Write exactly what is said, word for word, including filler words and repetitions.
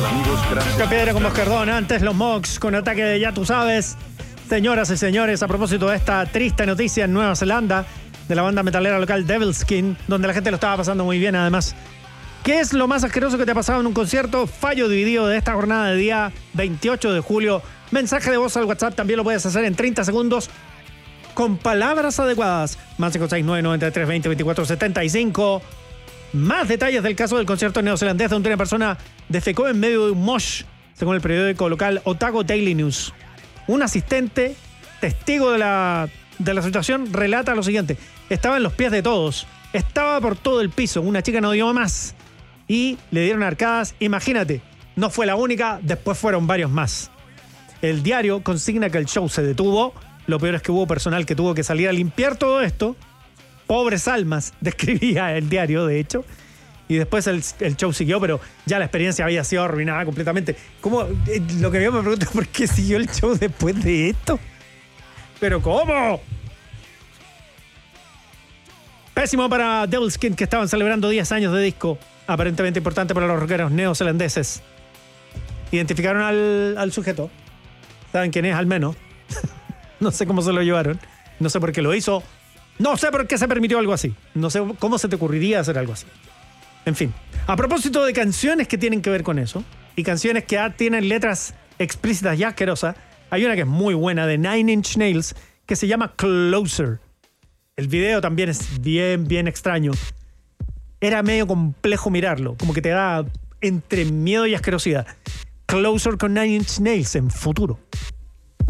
amigos, gracias. Piedra con Moscardón, antes los Mox con ataque de Ya Tú Sabes. Señoras y señores, a propósito de esta triste noticia en Nueva Zelanda, de la banda metalera local Devilskin, donde la gente lo estaba pasando muy bien además. ¿Qué es lo más asqueroso que te ha pasado en un concierto? Fallo dividido de esta jornada de día veintiocho de julio. Mensaje de voz al WhatsApp, también lo puedes hacer en treinta segundos con palabras adecuadas. Más cinco seis nueve, noventa y tres, veinte, veinticuatro, setenta y cinco. Más detalles del caso del concierto neozelandés donde una persona defecó en medio de un mosh, según el periódico local Otago Daily News. Un asistente, testigo de la, de la situación, relata lo siguiente. Estaba en los pies de todos. Estaba por todo el piso. Una chica no dio más. Y le dieron arcadas. Imagínate, no fue la única, después fueron varios más. El diario consigna que el show se detuvo. Lo peor es que hubo personal que tuvo que salir a limpiar todo esto. Pobres almas, describía el diario, de hecho. Y después el, el show siguió, pero ya la experiencia había sido arruinada completamente. ¿Cómo? Eh, lo que yo me pregunto es por qué siguió el show después de esto. ¿Pero cómo? Pésimo para Devilskin, que estaban celebrando diez años de disco. Aparentemente importante para los rockeros neozelandeses. Identificaron al, al sujeto. ¿Saben quién es al menos? No sé cómo se lo llevaron. No sé por qué lo hizo. No sé por qué se permitió algo así. No sé cómo se te ocurriría hacer algo así. En fin. A propósito de canciones que tienen que ver con eso, y canciones que ya tienen letras explícitas y asquerosas, hay una que es muy buena de Nine Inch Nails que se llama Closer. El video también es bien, bien extraño. Era medio complejo mirarlo, como que te da entre miedo y asquerosidad. Closer con Nine Inch Nails en futuro.